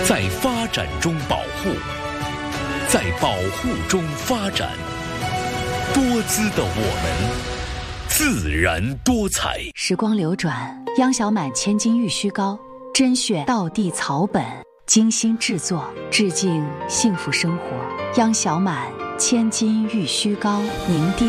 在发展中保护，在保护中发展。多姿的我们，自然多彩。 时光流转，央小满千金玉虚膏，甄选道地草本，精心制作，致敬幸福生活。央小满千金玉虚膏，凝滴